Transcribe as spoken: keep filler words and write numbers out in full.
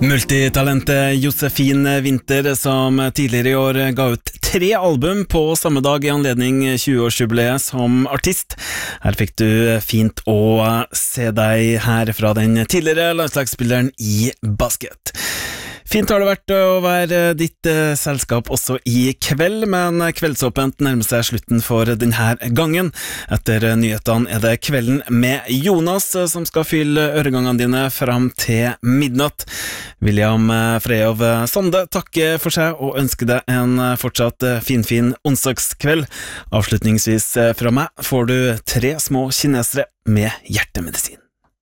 Multitalentet Josefin Winther, som tidligere i år ga ut tre album på samme dag i anledning tjue-årsjubileet som artist. Her fikk du fint å se deg her fra den tidligere landslagsspilleren i basket. Fint har det vært å være ditt eh, selskap også i kveld, men Kveldsåpent nærmer seg slutten for denne gangen. Etter nyhetene er det Kvelden med Jonas som skal fylle øregangene dine fram til midnatt. William Freyov Sande takker for seg og ønsker deg en fortsatt fin-fin onsdagskveld. Avslutningsvis fra meg får du tre små kinesere med hjertemedisin.